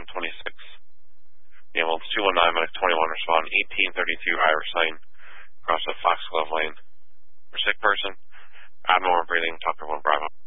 126. Ambulance 219, medic 21, respond 1832 Irish Lane, across the Foxglove Lane. For sick person, abnormal breathing, Tucker 1 Bravo.